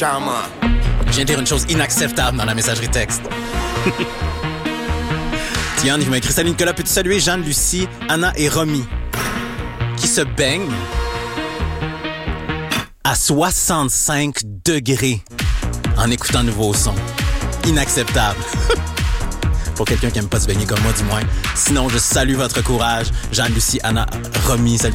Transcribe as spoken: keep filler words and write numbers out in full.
Shaman. Je viens de dire une chose inacceptable dans la messagerie texte. Tiens, il m'a écrit « Salut Nicolas, peux-tu saluer Jeanne, Lucie, Anna et Romy qui se baignent à soixante-cinq degrés en écoutant un nouveau son. Inacceptable. » Pour quelqu'un qui aime pas se baigner comme moi, du moins. Sinon, je salue votre courage. Jeanne, Lucie, Anna, Romy, salut.